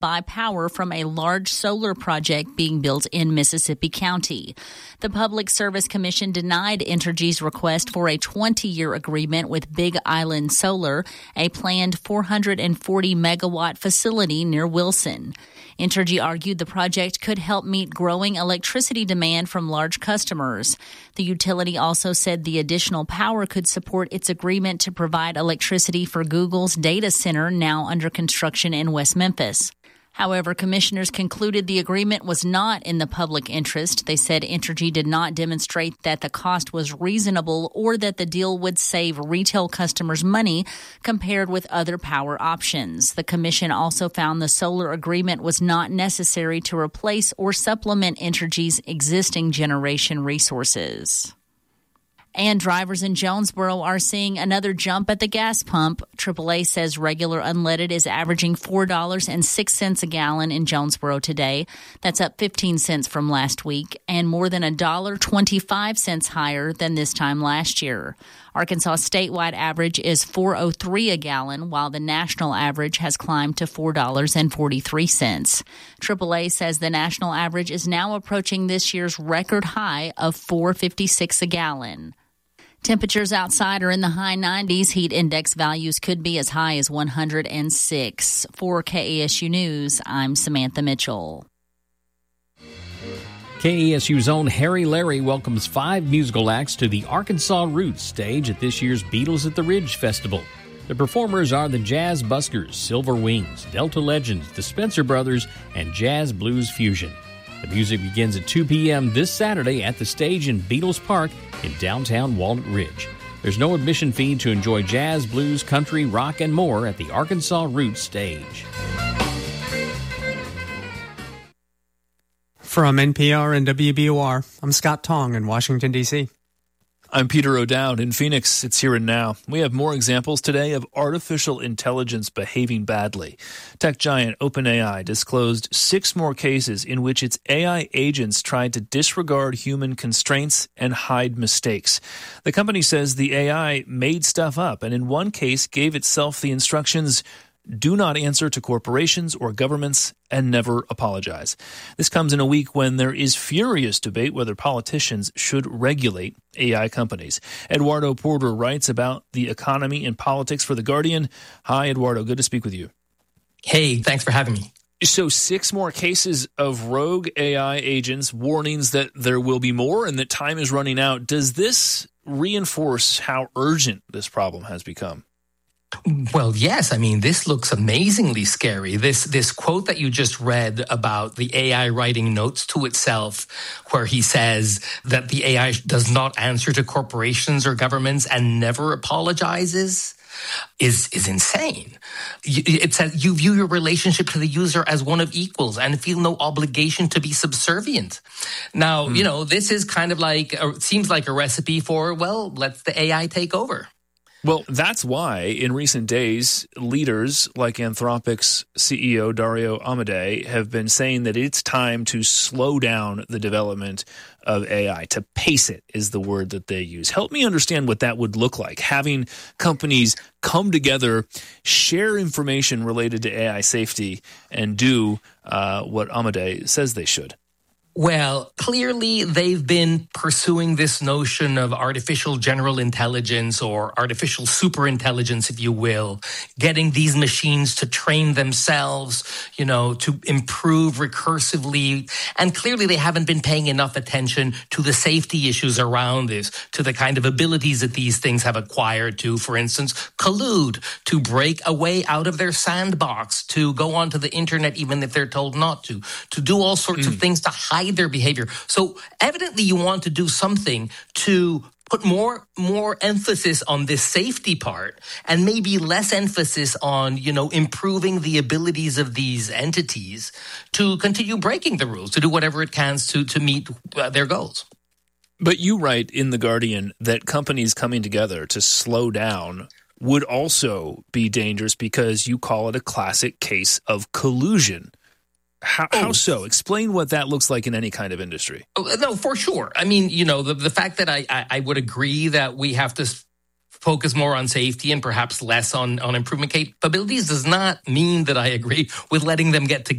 buy power from a large solar project being built in Mississippi County. The Public Service Commission denied Entergy's request for a 20-year agreement with Big Island Solar, a planned 440-megawatt facility near Wilson. Entergy argued the project could help meet growing electricity demand from large customers. The utility also said the additional power could support its agreement to provide electricity for Google's data center now under construction in West Memphis. However, commissioners concluded the agreement was not in the public interest. They said Entergy did not demonstrate that the cost was reasonable or that the deal would save retail customers money compared with other power options. The commission also found the solar agreement was not necessary to replace or supplement Entergy's existing generation resources. And drivers in Jonesboro are seeing another jump at the gas pump. AAA says regular unleaded is averaging $4.06 a gallon in Jonesboro today. That's up 15 cents from last week and more than $1.25 higher than this time last year. Arkansas' statewide average is $4.03 a gallon, while the national average has climbed to $4.43. AAA says the national average is now approaching this year's record high of $4.56 a gallon. Temperatures outside are in the high 90s. Heat index values could be as high as 106. For KESU News, I'm Samantha Mitchell. KESU's own Harry Larry welcomes 5 musical acts to the Arkansas Roots stage at this year's Beatles at the Ridge Festival. The performers are the Jazz Buskers, Silver Wings, Delta Legends, the Spencer Brothers, and Jazz Blues Fusion. The music begins at 2 p.m. this Saturday at the stage in Beatles Park in downtown Walnut Ridge. There's no admission fee to enjoy jazz, blues, country, rock, and more at the Arkansas Roots stage. From NPR and WBOR, I'm Scott Tong in Washington, D.C. I'm Peter O'Dowd in Phoenix. It's here and now. We have more examples today of artificial intelligence behaving badly. Tech giant OpenAI disclosed 6 more cases in which its AI agents tried to disregard human constraints and hide mistakes. The company says the AI made stuff up and in one case gave itself the instructions, do not answer to corporations or governments and never apologize. This comes in a week when there is furious debate whether politicians should regulate AI companies. Eduardo Porter writes about the economy and politics for The Guardian. Hi, Eduardo. Good to speak with you. Hey, thanks for having me. So 6 more cases of rogue AI agents, warnings that there will be more and that time is running out. Does this reinforce how urgent this problem has become? Well, yes. I mean, this looks amazingly scary. This quote that you just read about the AI writing notes to itself, where he says that the AI does not answer to corporations or governments and never apologizes, is insane. It says you view your relationship to the user as one of equals and feel no obligation to be subservient. Now, this is kind of like, seems like a recipe for, well, let the AI take over. Well, that's why in recent days, leaders like Anthropic's CEO Dario Amodei have been saying that it's time to slow down the development of AI. To pace it is the word that they use. Help me understand what that would look like, having companies come together, share information related to AI safety, and do what Amodei says they should. Well, clearly they've been pursuing this notion of artificial general intelligence or artificial superintelligence, if you will, getting these machines to train themselves, to improve recursively. And clearly they haven't been paying enough attention to the safety issues around this, to the kind of abilities that these things have acquired to, for instance, collude, to break a way out of their sandbox, to go onto the internet even if they're told not to do all sorts of things to hide their behavior. So evidently you want to do something to put more emphasis on this safety part and maybe less emphasis on, improving the abilities of these entities to continue breaking the rules, to do whatever it can to meet their goals. But you write in The Guardian that companies coming together to slow down would also be dangerous because you call it a classic case of collusion. How so? Explain what that looks like in any kind of industry. No, for sure. I mean, the fact that I would agree that we have to focus more on safety and perhaps less on improvement capabilities does not mean that I agree with letting them get to